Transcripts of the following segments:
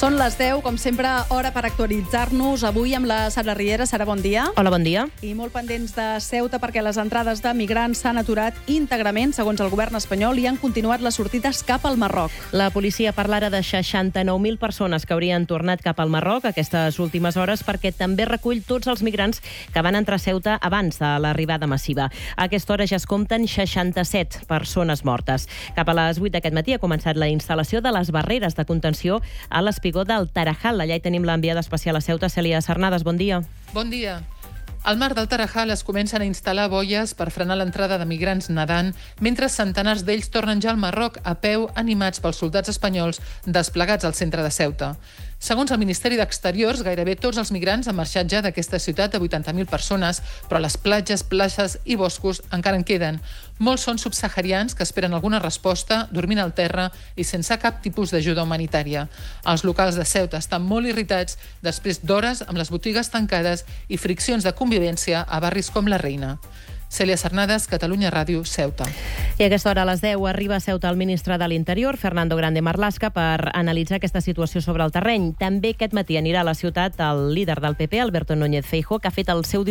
Són les 10, com sempre, hora per actualitzar-nos. Avui amb la Sara Riera. Sara, bon dia. Hola, bon dia. I molt pendents de Ceuta perquè les entrades de migrants s'han aturat íntegrament, segons el govern espanyol, i han continuat les sortides cap al Marroc. La policia parla ara de 69.000 persones que haurien tornat cap al Marroc aquestes últimes hores perquè també recull tots els migrants que van entrar a Ceuta abans de l'arribada massiva. A aquesta hora ja es compten 67 persones mortes. Cap a les 8 d'aquest matí ha començat la instal·lació de les barreres de contenció a l'espigó del Tarajal. Allà hi tenim l'enviada especial a Ceuta, Cèlia Sarnades. Bon dia. Bon dia. Al mar del Tarajal es comencen a instal·lar boies per frenar l'entrada de migrants nedant, mentre centenars d'ells tornen ja al Marroc a peu, animats pels soldats espanyols desplegats al centre de Ceuta. Segons el Ministeri d'Exteriors, gairebé tots els migrants han marxat ja d'aquesta ciutat de 80.000 persones, però les platges, places i boscos encara en queden. Molts són subsaharians que esperen alguna resposta, dormint al terra i sense cap tipus d'ajuda humanitària. Els locals de Ceuta estan molt irritats després d'hores amb les botigues tancades i friccions de convivència a barris com la Reina. Cèlia Sarnades, Catalunya Ràdio, Ceuta. I a aquesta hora, a les 10, arriba a Ceuta el ministre de l'Interior, Fernando Grande Marlaska, per analitzar aquesta situació sobre el terreny. També aquest matí anirà a la ciutat el líder del PP, Alberto Núñez Feijóo, que ha fet seu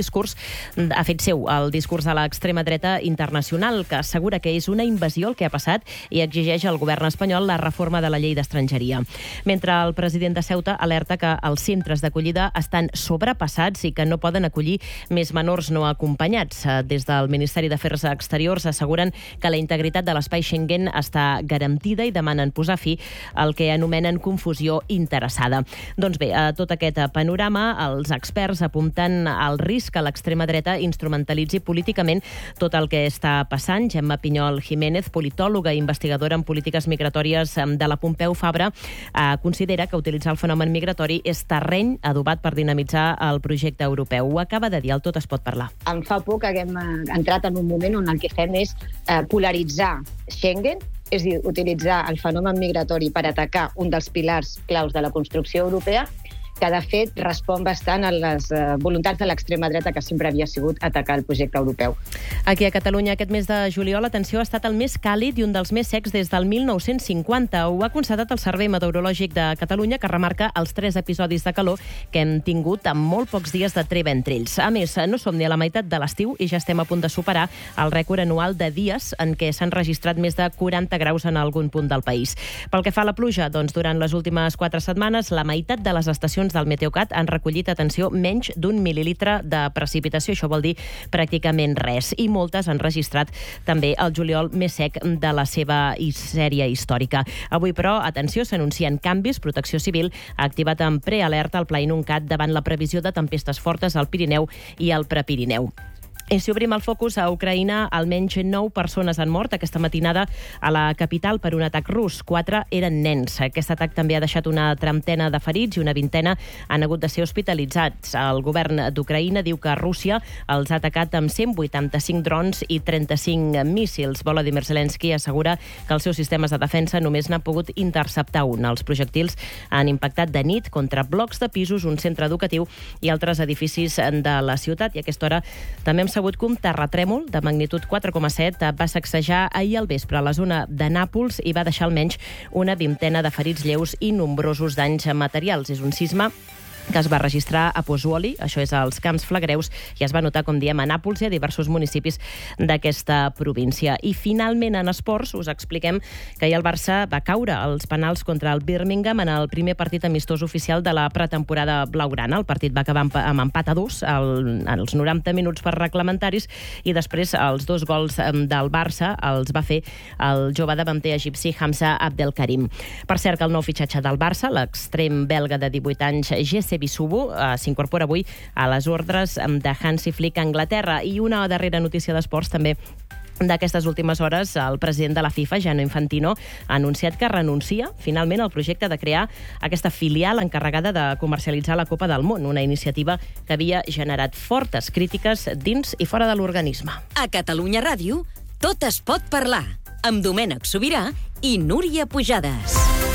el discurs de l'extrema dreta internacional, que assegura que és una invasió el que ha passat i exigeix al govern espanyol la reforma de la llei d'estrangeria. Mentre el president de Ceuta alerta que els centres d'acollida estan sobrepassats i que no poden acollir més menors no acompanyats. Des del Ministeri d'Afers Exteriors asseguren que la integritat de l'espai Schengen està garantida i demanen posar fi al que anomenen confusió interessada. Doncs bé, a tot aquest panorama, els experts apunten al risc que l'extrema dreta instrumentalitzi políticament tot el que està passant. Gemma Pinyol Jiménez, politòloga i investigadora en polítiques migratòries de la Pompeu Fabra, considera que utilitzar el fenomen migratori és terreny adobat per dinamitzar el projecte europeu. Ho acaba de dir, al Tot es pot parlar. Em fa por que haguem entrat en un moment on el que fem és polaritzar Schengen, és a dir, utilitzar el fenomen migratori per atacar un dels pilars claus de la construcció europea, que de fet respon bastant a les voluntats de l'extrema dreta, que sempre havia sigut atacar el projecte europeu. Aquí a Catalunya aquest mes de juliol l'atenció ha estat el més càlid i un dels més secs des del 1950. Ho ha constatat el Servei Meteorològic de Catalunya, que remarca els 3 episodis de calor que hem tingut amb molt pocs dies de treva entre ells. A més, no som ni a la meitat de l'estiu i ja estem a punt de superar el rècord anual de dies en què s'han registrat més de 40 graus en algun punt del país. Pel que fa a la pluja, doncs durant les últimes 4 setmanes, la meitat de les estacions del Meteocat han recollit, atenció, menys d'1 mil·lilitre de precipitació. Això vol dir pràcticament res. I moltes han registrat també el juliol més sec de la seva sèrie històrica. Avui, però, atenció, s'anuncien canvis. Protecció Civil ha activat en prealerta el Pla Inuncat davant la previsió de tempestes fortes al Pirineu i al Prepirineu. I si obrim el focus a Ucraïna, almenys 9 persones han mort aquesta matinada a la capital per un atac rus. 4 eren nens. Aquest atac també ha deixat una trentena de ferits i una vintena han hagut de ser hospitalitzats. El govern d'Ucraïna diu que Rússia els ha atacat amb 185 drons i 35 míssils. Volodymyr Zelensky assegura que els seus sistemes de defensa només n'han pogut interceptar un. Els projectils han impactat de nit contra blocs de pisos, un centre educatiu i altres edificis de la ciutat. I a aquesta hora també hem sabut que un terratrèmol de magnitud 4,7 va sacsejar ahir al vespre a la zona de Nàpols i va deixar almenys una vintena de ferits lleus i nombrosos danys materials. És un sisme que es va registrar a Pozzuoli, això és als Camps Flegreus, i es va notar, com diem, a Nàpols i a diversos municipis d'aquesta província. I finalment, en esports, us expliquem que ahir el Barça va caure als penals contra el Birmingham en el primer partit amistós oficial de la pretemporada blaugrana. El partit va acabar amb empat a 2 als 90 minuts per reglamentaris i després els 2 gols del Barça els va fer el jove davanter egipci Hamza Abdelkarim. Per cert, que el nou fitxatge del Barça, l'extrem belga de 18 anys, Jesse Bissubu, s'incorpora avui a les ordres de Hansi Flick a Anglaterra. I una darrera notícia d'esports també d'aquestes últimes hores, el president de la FIFA, Gianni Infantino, ha anunciat que renuncia finalment al projecte de crear aquesta filial encarregada de comercialitzar la Copa del Món, una iniciativa que havia generat fortes crítiques dins i fora de l'organisme. A Catalunya Ràdio, tot es pot parlar, amb Domènec Sobirà i Núria Pujades.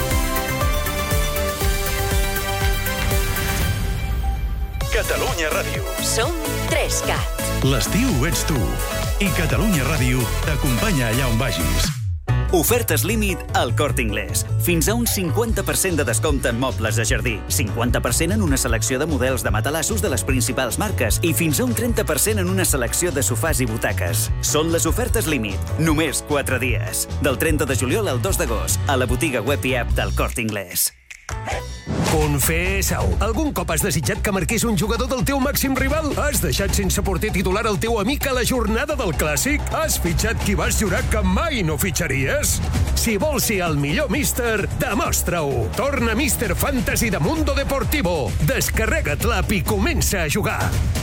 Catalunya Ràdio. Som 3CAT. L'estiu ets tu. I Catalunya Ràdio t'acompanya allà on vagis. Ofertes límit al Corte Inglés. Fins a un 50% de descompte en mobles de jardí, 50% en una selecció de models de matalassos de les principals marques i fins a un 30% en una selecció de sofàs i butaques. Són les ofertes límit. Només 4 dies. Del 30 de juliol al 2 d'agost, a la botiga web i app del Corte Inglés. Confessa-ho. Algun cop has desitjat que marqués un jugador del teu màxim rival? Has deixat sense porter titular el teu amic a la jornada del Clàssic? Has fitxat qui vas jurar que mai no fitxaries? Si vols ser el millor míster, demostra-ho. Torna Míster Fantasy de Mundo Deportivo. Descarrega't l'app i comença a jugar.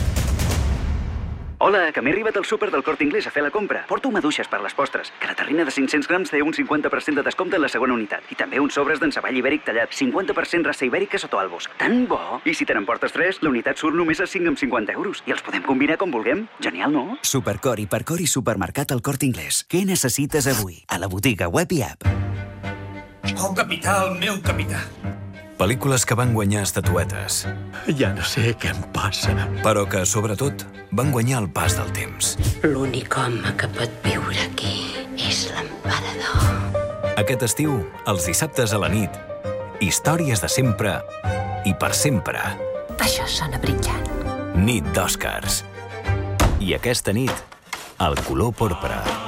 Hola, que m'he arribat al súper del Corte Inglés a fer la compra. Porto maduixes per les postres, que la terrina de 500 grams té un 50% de descompte en la segona unitat. I també uns sobres d'enceball ibèric tallat, 50% raça ibèrica sota albos. Tan bo! I si te n'emportes 3, la unitat surt només a 5,50 €. I els podem combinar com vulguem. Genial, no? Supercor, Hipercor i Supermercat al Corte Inglés. Què necessites avui? A la botiga web i app. Oh, capità, el meu capità. Pel·lícules que van guanyar estatuetes. Ja no sé què em passa. Però que, sobretot, van guanyar el pas del temps. L'únic home que pot viure aquí és l'emperador. Aquest estiu, els dissabtes a la nit, històries de sempre i per sempre. Això sona brillant. Nit d'Oscars. I aquesta nit, el color porpra.